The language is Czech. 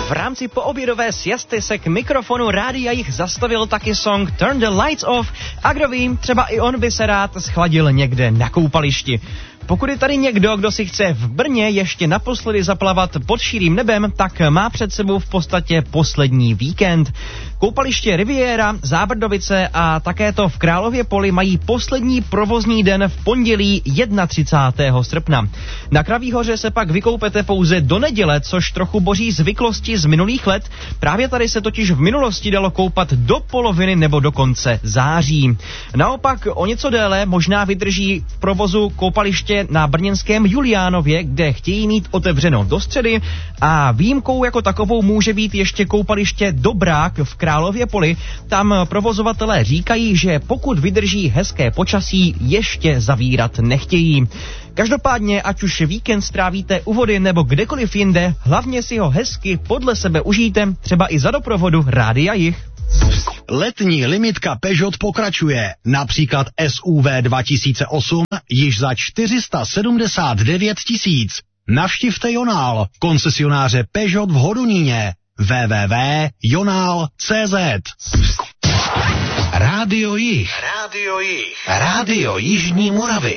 V rámci poobědové siesty se k mikrofonu Rádia Jich zastavil taky song Turn the Lights Off a kdo ví, třeba i on by se rád schladil někde na koupališti. Pokud je tady někdo, kdo si chce v Brně ještě naposledy zaplavat pod širým nebem, tak má před sebou v podstatě poslední víkend. Koupaliště Riviera, Zábrdovice a také to v Králově Poli mají poslední provozní den v pondělí 31. srpna. Na Kraví hoře se pak vykoupete pouze do neděle, což trochu boří zvyklosti z minulých let. Právě tady se totiž v minulosti dalo koupat do poloviny nebo do konce září. Naopak o něco déle možná vydrží v provozu koupaliště na brněnském Juliánově, kde chtějí mít otevřeno do středy, a výjimkou jako takovou může být ještě koupaliště Dobrák v Králově Poli. Tam provozovatelé říkají, že pokud vydrží hezké počasí, ještě zavírat nechtějí. Každopádně, ať už víkend strávíte u vody nebo kdekoliv jinde, hlavně si ho hezky podle sebe užijte, třeba i za doprovodu Rádia Jich. Letní limitka Peugeot pokračuje. Například SUV 2008 již za 479 000. Navštivte Jonál, koncesionáře Peugeot v Hodoníně. www.jonal.cz. Rádio Jich. Rádio Jižní Moravy.